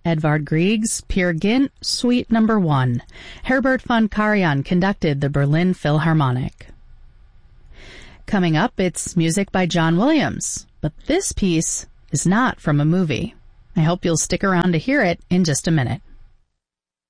Edvard Grieg's Peer Gynt, Suite No. 1. Herbert von Karajan conducted the Berlin Philharmonic. Coming up, it's music by John Williams, but this piece is not from a movie. I hope you'll stick around to hear it in just a minute.